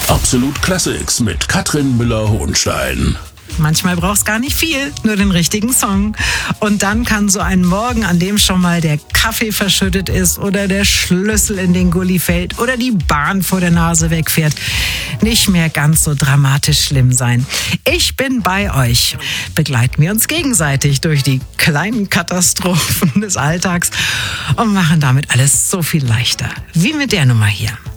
Absolut Classics mit Katrin Müller-Hohenstein. Manchmal braucht's gar nicht viel, nur den richtigen Song. Und dann kann so ein Morgen, an dem schon mal der Kaffee verschüttet ist oder der Schlüssel in den Gully fällt oder die Bahn vor der Nase wegfährt, nicht mehr ganz so dramatisch schlimm sein. Ich bin bei euch. Begleiten wir uns gegenseitig durch die kleinen Katastrophen des Alltags und machen damit alles so viel leichter. Wie mit der Nummer hier.